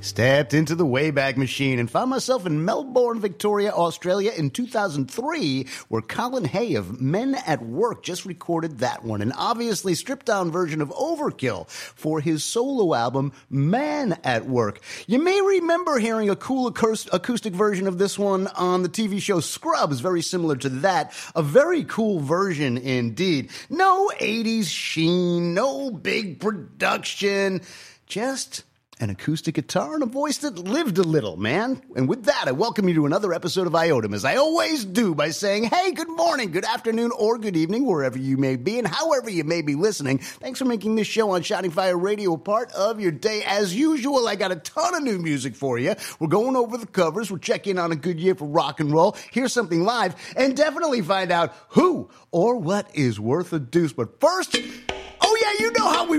Stepped into the Wayback Machine and found myself in Melbourne, Victoria, Australia in 2003, where Colin Hay of Men at Work just recorded that one, an obviously stripped-down version of Overkill for his solo album, Man at Work. You may remember hearing a cool acoustic version of this one on the TV show Scrubs, very similar to that. A very cool version indeed. No 80s sheen, no big production, just an acoustic guitar and a voice that lived a little, man. And with that, I welcome you to another episode of Iotum, as I always do by saying, hey, good morning, good afternoon, or good evening, wherever you may be and however you may be listening. Thanks for making this show on Shining Fire Radio a part of your day. As usual, I got a ton of new music for you. We're going over the covers. We'll check in on a good year for rock and roll, hear something live, and definitely find out who or what is worth a deuce. But first, oh yeah, you know how we